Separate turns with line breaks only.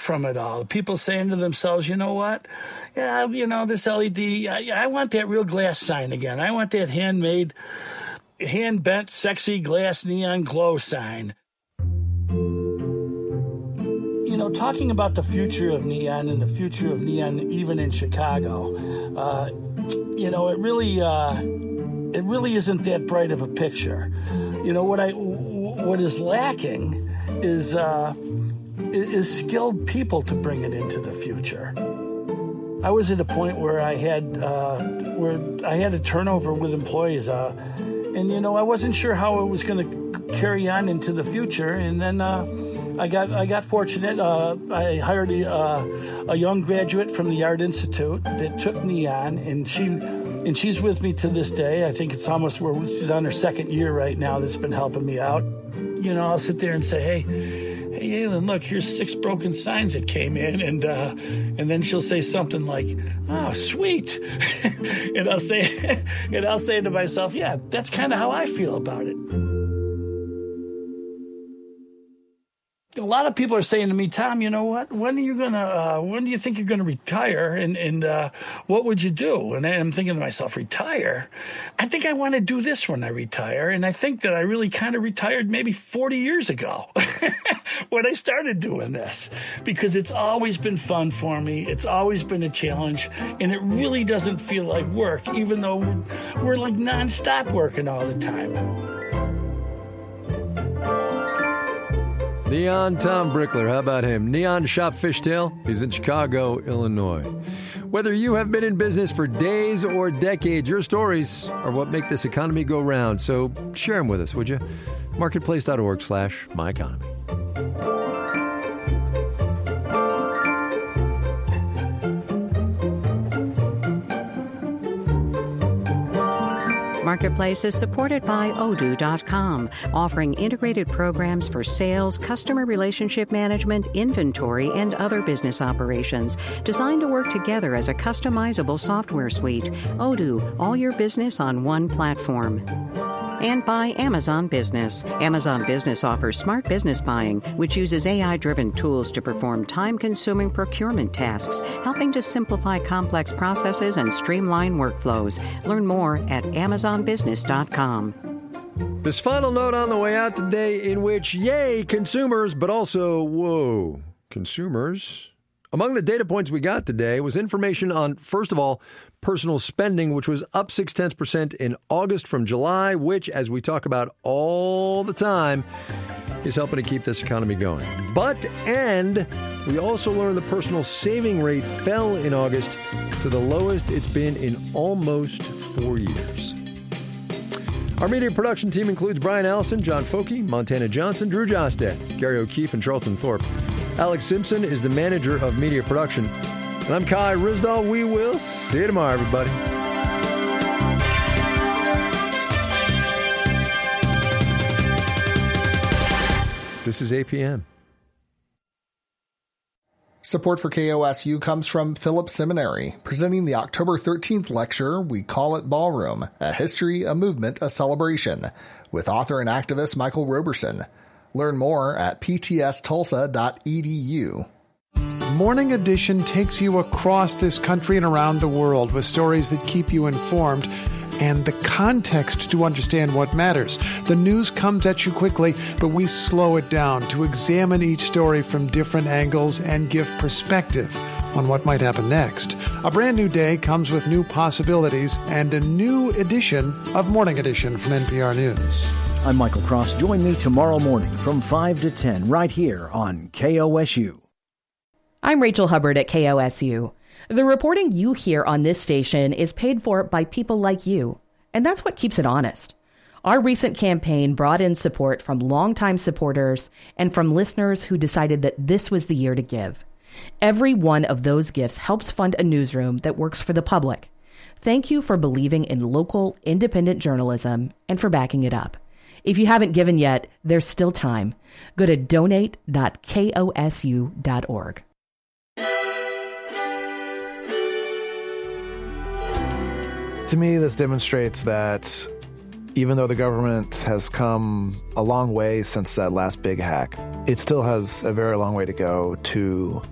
from it all. People saying to themselves, you know what? Yeah, this LED, I want that real glass sign again. I want that handmade, hand-bent, sexy glass neon glow sign. Talking about the future of neon and the future of neon even in Chicago, it really isn't that bright of a picture. What is lacking is skilled people to bring it into the future. I was at a point where I had a turnover with employees, and I wasn't sure how it was going to carry on into the future. And then I got fortunate. I hired a young graduate from the Art Institute that took neon, and she's with me to this day. I think it's almost where she's on her second year right now. That's been helping me out. I'll sit there and say, hey, Aylin, look, here's 6 broken signs that came in, and then she'll say something like, "Oh, sweet," and I'll say to myself, "Yeah, that's kind of how I feel about it." A lot of people are saying to me, "Tom, you know what? When do you think you're gonna retire? And what would you do?" And I'm thinking to myself, retire? I think I want to do this when I retire. And I think that I really kind of retired maybe 40 years ago when I started doing this, because it's always been fun for me. It's always been a challenge, and it really doesn't feel like work, even though we're like nonstop working all the time.
Neon Tom Brickler, how about him? Neon Shop Fishtail, he's in Chicago, Illinois. Whether you have been in business for days or decades, your stories are what make this economy go round. So share them with us, would you? Marketplace.org/myeconomy.
Marketplace is supported by Odoo.com, offering integrated programs for sales, customer relationship management, inventory, and other business operations, designed to work together as a customizable software suite. Odoo, all your business on one platform. And by Amazon Business. Amazon Business offers smart business buying, which uses AI-driven tools to perform time-consuming procurement tasks, helping to simplify complex processes and streamline workflows. Learn more at AmazonBusiness.com.
This final note on the way out today, in which, yay, consumers, but also, whoa, consumers. Among the data points we got today was information on, first of all, personal spending, which was up 0.6% in August from July, which, as we talk about all the time, is helping to keep this economy going. And we also learned the personal saving rate fell in August to the lowest it's been in almost 4 years. Our media production team includes Brian Allison, John Foki, Montana Johnson, Drew Jostad, Gary O'Keefe, and Charlton Thorpe. Alex Simpson is the manager of media production. And I'm Kai Risdahl. We will see you tomorrow, everybody. This is APM.
Support for KOSU comes from Phillips Seminary, presenting the October 13th lecture, We Call It Ballroom, A History, a Movement, a Celebration, with author and activist Michael Roberson. Learn more at ptstulsa.edu.
Morning Edition takes you across this country and around the world with stories that keep you informed and the context to understand what matters. The news comes at you quickly, but we slow it down to examine each story from different angles and give perspective on what might happen next. A brand new day comes with new possibilities and a new edition of Morning Edition from NPR News.
I'm Michael Cross. Join me tomorrow morning from 5 to 10 right here on KOSU.
I'm Rachel Hubbard at KOSU. The reporting you hear on this station is paid for by people like you, and that's what keeps it honest. Our recent campaign brought in support from longtime supporters and from listeners who decided that this was the year to give. Every one of those gifts helps fund a newsroom that works for the public. Thank you for believing in local, independent journalism and for backing it up. If you haven't given yet, there's still time. Go to donate.kosu.org.
To me, this demonstrates that even though the government has come a long way since that last big hack, it still has a very long way to go to